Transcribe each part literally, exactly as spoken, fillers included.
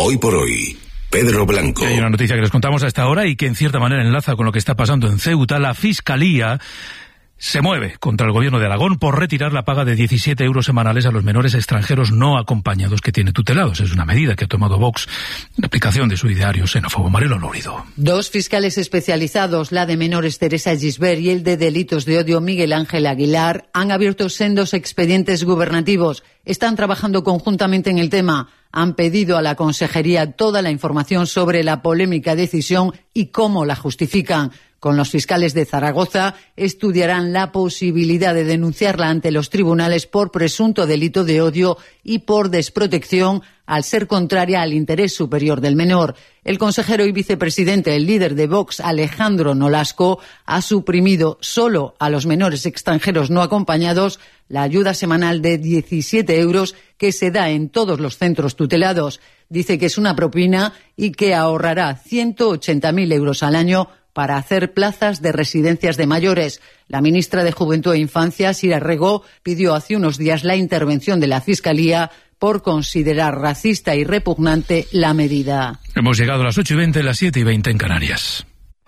Hoy por hoy, Pedro Blanco. Hay una noticia que les contamos a esta hora y que en cierta manera enlaza con lo que está pasando en Ceuta. La Fiscalía se mueve contra el gobierno de Aragón por retirar la paga de diecisiete euros semanales a los menores extranjeros no acompañados que tiene tutelados. Es una medida que ha tomado Vox en aplicación de su ideario xenófobo. Marilo Lórido. Dos fiscales especializados, la de menores Teresa Gisbert y el de delitos de odio Miguel Ángel Aguilar, han abierto sendos expedientes gubernativos. Están trabajando conjuntamente en el tema. Han pedido a la Consejería toda la información sobre la polémica decisión y cómo la justifican. Con los fiscales de Zaragoza estudiarán la posibilidad de denunciarla ante los tribunales por presunto delito de odio y por desprotección al ser contraria al interés superior del menor. El consejero y vicepresidente, el líder de Vox, Alejandro Nolasco, ha suprimido solo a los menores extranjeros no acompañados la ayuda semanal de diecisiete euros que se da en todos los centros tutelados. Dice que es una propina y que ahorrará ciento ochenta mil euros al año para hacer plazas de residencias de mayores. La ministra de Juventud e Infancia, Sira Rego, pidió hace unos días la intervención de la Fiscalía por considerar racista y repugnante la medida. Hemos llegado a las ocho y veinte, las siete y veinte en Canarias.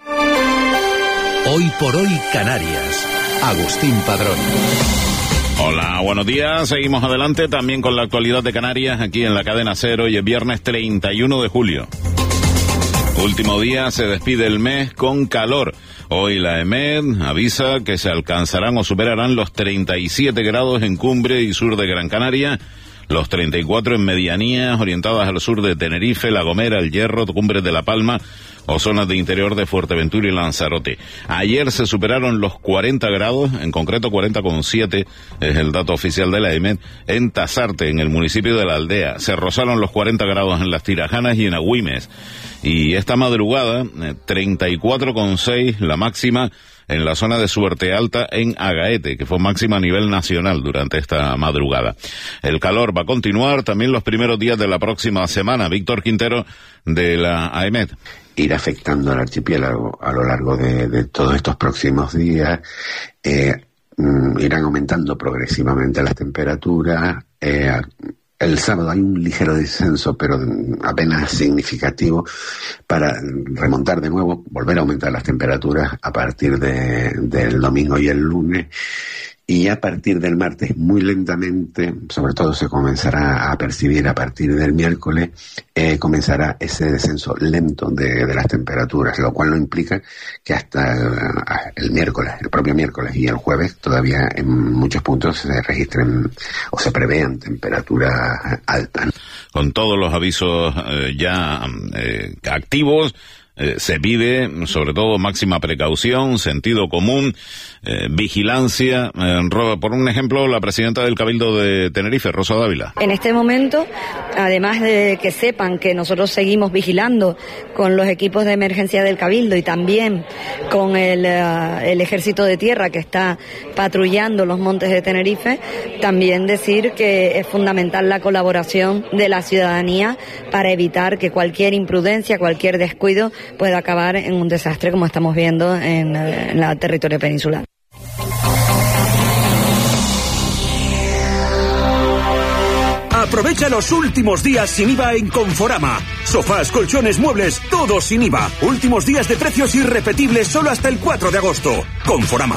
Hoy por hoy, Canarias. Agustín Padrón. Hola, buenos días. Seguimos adelante también con la actualidad de Canarias aquí en la cadena Cero. Hoy es viernes treinta y uno de julio. Último día, se despide el mes con calor. Hoy la EMET avisa que se alcanzarán o superarán los treinta y siete grados en cumbre y sur de Gran Canaria, los treinta y cuatro en medianías orientadas al sur de Tenerife, La Gomera, El Hierro, Cumbres de La Palma o zonas de interior de Fuerteventura y Lanzarote. Ayer se superaron los cuarenta grados, en concreto cuarenta coma siete es el dato oficial de la EMET, en Tasarte, en el municipio de La Aldea. Se rozaron los cuarenta grados en Las Tirajanas y en Agüimes. Y esta madrugada, treinta y cuatro coma seis la máxima en la zona de Suerte Alta en Agaete, que fue máxima a nivel nacional durante esta madrugada. El calor va a continuar también los primeros días de la próxima semana. Víctor Quintero, de la AEMET. Ir afectando al archipiélago a lo largo de, de todos estos próximos días. Eh, mm, irán aumentando progresivamente las temperaturas. Eh, El sábado hay un ligero descenso, pero apenas significativo, para remontar de nuevo, volver a aumentar las temperaturas a partir de, del domingo y el lunes. Y a partir del martes, muy lentamente, sobre todo se comenzará a percibir a partir del miércoles, eh, comenzará ese descenso lento de, de las temperaturas, lo cual no implica que hasta el, el miércoles, el propio miércoles y el jueves, todavía en muchos puntos se registren o se prevean temperaturas altas. Con todos los avisos eh, ya eh, activos, Eh, se pide, sobre todo, máxima precaución, sentido común, eh, vigilancia. Eh, por un ejemplo, la presidenta del Cabildo de Tenerife, Rosa Dávila. En este momento, además de que sepan que nosotros seguimos vigilando con los equipos de emergencia del Cabildo y también con el, uh, el Ejército de Tierra que está patrullando los montes de Tenerife, también decir que es fundamental la colaboración de la ciudadanía para evitar que cualquier imprudencia, cualquier descuido puede acabar en un desastre como estamos viendo en, en la territorio peninsular. Aprovecha los últimos días sin I V A en Conforama. Sofás, colchones, muebles, todo sin I V A. Últimos días de precios irrepetibles solo hasta el cuatro de agosto. Conforama.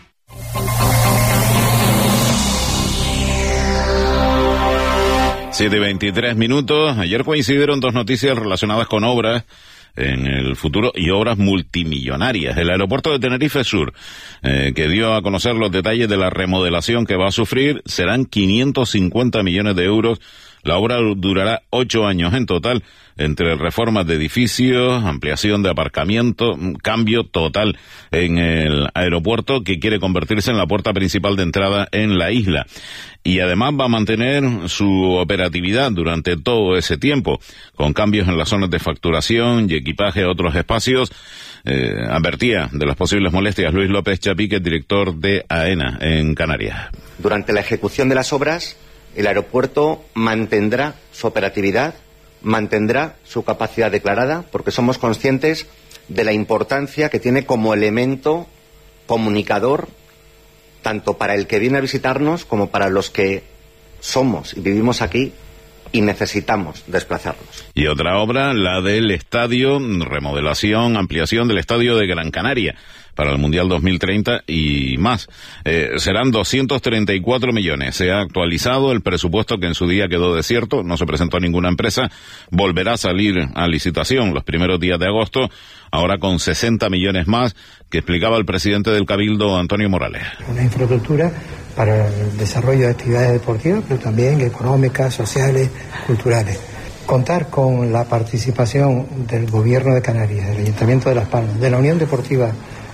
siete y veintitrés minutos. Ayer coincidieron dos noticias relacionadas con obras en el futuro y obras multimillonarias. El aeropuerto de Tenerife Sur, eh, que dio a conocer los detalles de la remodelación que va a sufrir, serán quinientos cincuenta millones de euros. La obra durará ocho años en total, entre reformas de edificios, ampliación de aparcamiento, cambio total en el aeropuerto, que quiere convertirse en la puerta principal de entrada en la isla. Y además va a mantener su operatividad durante todo ese tiempo, con cambios en las zonas de facturación y equipaje a otros espacios. Eh, advertía de las posibles molestias Luis López Chapique, director de AENA en Canarias. Durante la ejecución de las obras, el aeropuerto mantendrá su operatividad, mantendrá su capacidad declarada, porque somos conscientes de la importancia que tiene como elemento comunicador, tanto para el que viene a visitarnos como para los que somos y vivimos aquí, y necesitamos desplazarnos. Y otra obra, la del estadio, remodelación, ampliación del estadio de Gran Canaria para el Mundial dos mil treinta y más. Eh, serán doscientos treinta y cuatro millones. Se ha actualizado el presupuesto que en su día quedó desierto, no se presentó a ninguna empresa, volverá a salir a licitación los primeros días de agosto, ahora con sesenta millones más, que explicaba el presidente del Cabildo, Antonio Morales. Una infraestructura para el desarrollo de actividades deportivas, pero también económicas, sociales, culturales. Contar con la participación del Gobierno de Canarias, del Ayuntamiento de Las Palmas, de la Unión Deportiva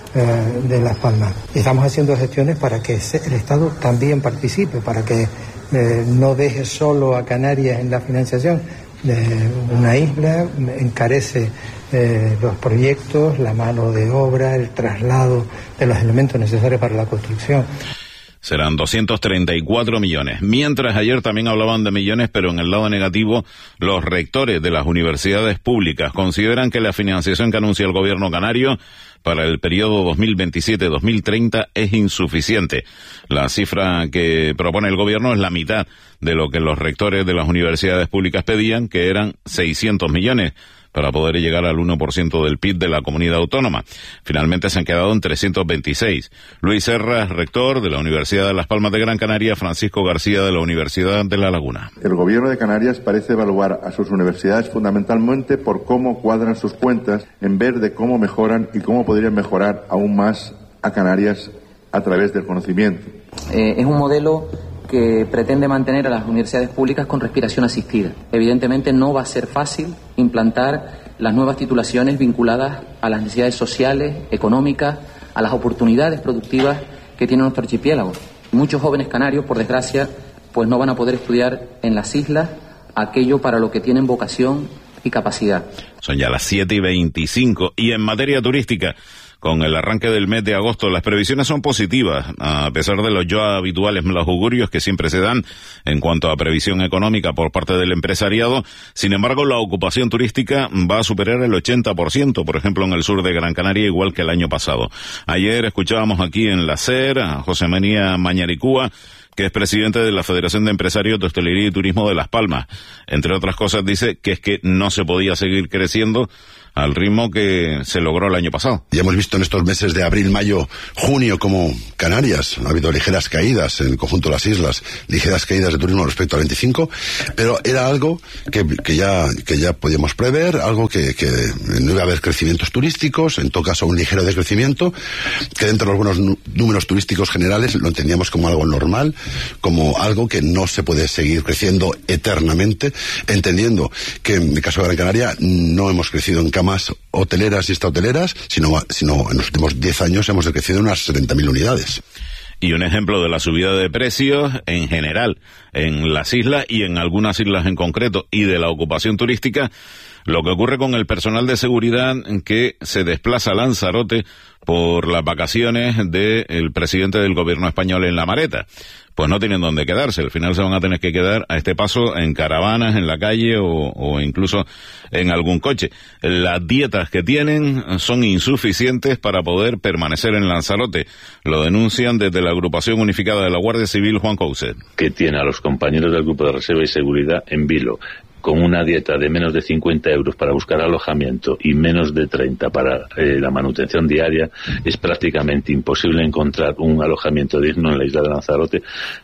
eh, de Las Palmas. Estamos haciendo gestiones para que el Estado también participe, para que eh, no deje solo a Canarias en la financiación. Eh, una isla encarece eh, los proyectos, la mano de obra, el traslado de los elementos necesarios para la construcción. Serán doscientos treinta y cuatro millones. Mientras ayer también hablaban de millones, pero en el lado negativo, los rectores de las universidades públicas consideran que la financiación que anuncia el gobierno canario para el periodo dos mil veintisiete dos mil treinta es insuficiente. La cifra que propone el gobierno es la mitad de lo que los rectores de las universidades públicas pedían, que eran seiscientos millones. Para poder llegar al uno por ciento del P I B de la comunidad autónoma. Finalmente se han quedado en trescientos veintiséis. Luis Serra, rector de la Universidad de Las Palmas de Gran Canaria, Francisco García de la Universidad de La Laguna. El gobierno de Canarias parece evaluar a sus universidades fundamentalmente por cómo cuadran sus cuentas, en vez de cómo mejoran y cómo podrían mejorar aún más a Canarias a través del conocimiento. Eh, es un modelo que pretende mantener a las universidades públicas con respiración asistida. Evidentemente no va a ser fácil implantar las nuevas titulaciones vinculadas a las necesidades sociales, económicas, a las oportunidades productivas que tiene nuestro archipiélago. Muchos jóvenes canarios, por desgracia, pues no van a poder estudiar en las islas aquello para lo que tienen vocación y capacidad. Son ya las siete y veinticinco. Y en materia turística, con el arranque del mes de agosto, las previsiones son positivas, a pesar de los ya habituales los augurios que siempre se dan en cuanto a previsión económica por parte del empresariado. Sin embargo, la ocupación turística va a superar el ochenta por ciento, por ejemplo, en el sur de Gran Canaria, igual que el año pasado. Ayer escuchábamos aquí en la SER a José María Mañaricúa, que es presidente de la Federación de Empresarios de Hostelería y Turismo de Las Palmas. Entre otras cosas, dice que es que no se podía seguir creciendo al ritmo que se logró el año pasado. Ya hemos visto en estos meses de abril, mayo, junio, como Canarias ha habido ligeras caídas en el conjunto de las islas, ligeras caídas de turismo respecto al veinticinco, pero era algo que, que ya que ya podíamos prever, algo que, que no iba a haber crecimientos turísticos, en todo caso un ligero decrecimiento, que dentro de los buenos números turísticos generales lo entendíamos como algo normal, como algo que no se puede seguir creciendo eternamente, entendiendo que en el caso de Gran Canaria no hemos crecido en más hoteleras y extrahoteleras, sino, sino en los últimos diez años hemos decrecido unas setenta mil unidades. Y un ejemplo de la subida de precios en general en las islas y en algunas islas en concreto, y de la ocupación turística, lo que ocurre con el personal de seguridad que se desplaza a Lanzarote por las vacaciones del presidente del gobierno español en La Mareta. Pues no tienen dónde quedarse, al final se van a tener que quedar a este paso en caravanas, en la calle o, o incluso en algún coche. Las dietas que tienen son insuficientes para poder permanecer en Lanzarote. Lo denuncian desde la Agrupación Unificada de la Guardia Civil, Juan Couset. Que tiene a los compañeros del Grupo de Reserva y Seguridad en vilo, con una dieta de menos de cincuenta euros para buscar alojamiento y menos de treinta para eh, la manutención diaria, es prácticamente imposible encontrar un alojamiento digno en la isla de Lanzarote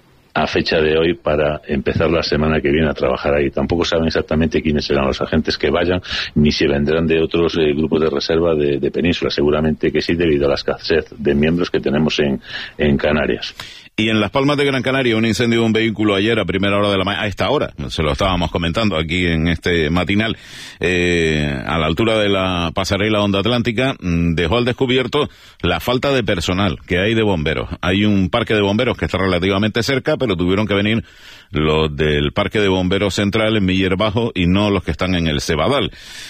a fecha de hoy para empezar la semana que viene a trabajar ahí. Tampoco saben exactamente quiénes serán los agentes que vayan, ni si vendrán de otros eh, grupos de reserva de, de península. Seguramente que sí, debido a la escasez de miembros que tenemos en, en Canarias. Y en Las Palmas de Gran Canaria, un incendio de un vehículo ayer a primera hora de la mañana, a esta hora, se lo estábamos comentando aquí en este matinal, eh, a la altura de la pasarela Onda Atlántica, dejó al descubierto la falta de personal que hay de bomberos. Hay un parque de bomberos que está relativamente cerca, pero tuvieron que venir los del parque de bomberos central en Miller Bajo y no los que están en el Cebadal.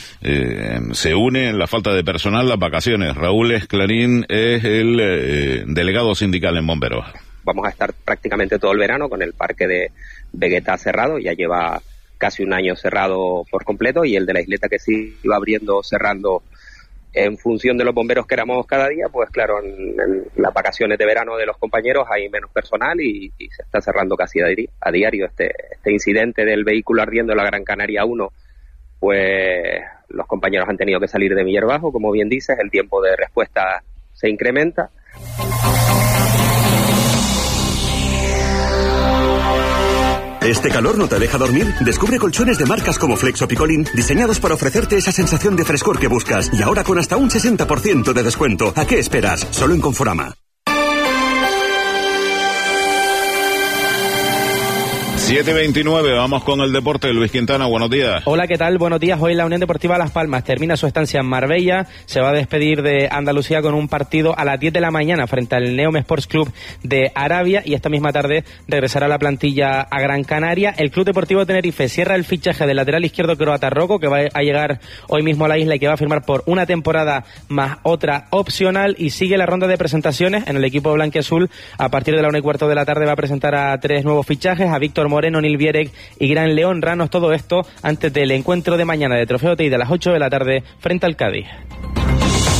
Eh, se une la falta de personal, las vacaciones. Raúl Esclarín es el eh, delegado sindical en bomberos. Vamos a estar prácticamente todo el verano con el parque de Vegueta cerrado, ya lleva casi un año cerrado por completo, y el de la isleta que sí iba abriendo, cerrando en función de los bomberos que éramos cada día, pues claro, en, en las vacaciones de verano de los compañeros hay menos personal y, y se está cerrando casi a, di- a diario. Este, este incidente del vehículo ardiendo en la Gran Canaria uno, pues los compañeros han tenido que salir de Miller Bajo, como bien dices, el tiempo de respuesta se incrementa. ¿Este calor no te deja dormir? Descubre colchones de marcas como Flex o Picolín, diseñados para ofrecerte esa sensación de frescor que buscas, y ahora con hasta un sesenta por ciento de descuento. ¿A qué esperas? Solo en Conforama. siete veintinueve, vamos con el deporte. Luis Quintana, buenos días. Hola, ¿qué tal? Buenos días. Hoy la Unión Deportiva Las Palmas termina su estancia en Marbella, se va a despedir de Andalucía con un partido a las diez de la mañana frente al Neom Sports Club de Arabia, y esta misma tarde regresará la plantilla a Gran Canaria. El Club Deportivo Tenerife cierra el fichaje del lateral izquierdo croata Rocco, que va a llegar hoy mismo a la isla y que va a firmar por una temporada más otra opcional, y sigue la ronda de presentaciones en el equipo blanquiazul. A partir de la una y cuarto de la tarde va a presentar a tres nuevos fichajes, a Víctor Moreno, Nil Vierek y Gran León Ranos, todo esto antes del encuentro de mañana de Trofeo Teide a las ocho de la tarde frente al Cádiz.